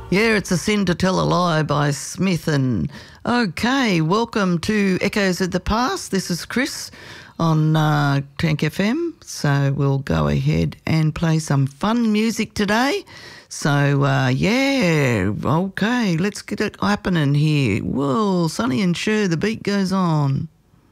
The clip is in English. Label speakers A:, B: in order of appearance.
A: Yeah, it's a sin to tell a lie by Smith. And okay, welcome to Echoes of the Past. This is Chris on Tank FM. So we'll go ahead and play some fun music today. So yeah, okay, let's get it happening here. Whoa, Sonny and Cher, the beat goes on.